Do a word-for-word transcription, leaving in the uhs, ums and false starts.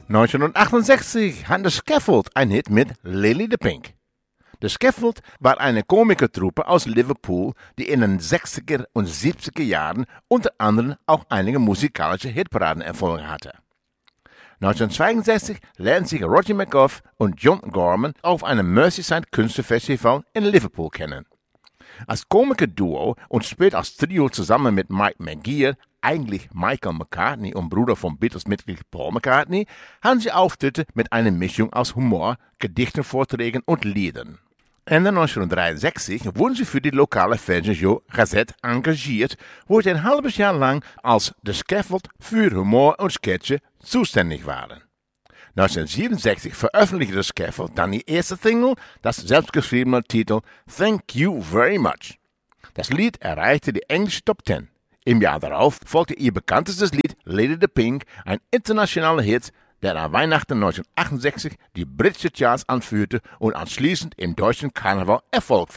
neunzehnhundertachtundsechzig hatte Scaffold ein Hit mit Lily the Pink. The Scaffold war eine Komikertruppe aus Liverpool, die in den sechziger und siebziger Jahren unter anderem auch einige musikalische Hitparadenerfolge hatte. neunzehnhundertzweiundsechzig lernten sich Roger McGough und John Gorman auf einem Merseyside Künstlerfestival in Liverpool kennen. Als Komikerduo und später als Trio zusammen mit Mike McGear, eigentlich Michael McCartney und Bruder von Beatles-Mitglied Paul McCartney, hatten sie Auftritte mit einer Mischung aus Humor, Gedichtenvorträgen und Liedern. Ende neunzehnhundertdreiundsechzig wurden sie für die lokale Fernsehshow Gazette engagiert, wo sie ein halbes Jahr lang als The Scaffold für Humor und Sketche zuständig waren. neunzehnhundertsiebenundsechzig veröffentlichte The Scaffold dann die erste Single, das selbstgeschriebene Titel Thank You Very Much. Das Lied erreichte die englische Top Ten. Im Jahr darauf folgte ihr bekanntestes Lied Lady the Pink, ein internationaler Hit, der an Weihnachten neunzehnhundertachtundsechzig die britische Charts anführte und anschließend im deutschen Karneval Erfolg